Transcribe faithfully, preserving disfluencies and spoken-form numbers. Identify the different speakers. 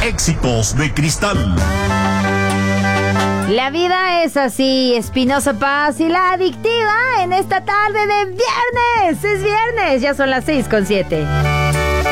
Speaker 1: Éxitos de Cristal.
Speaker 2: La vida es así, Espinosa Paz y la adictiva en esta tarde de viernes. Es viernes, ya son las seis con siete.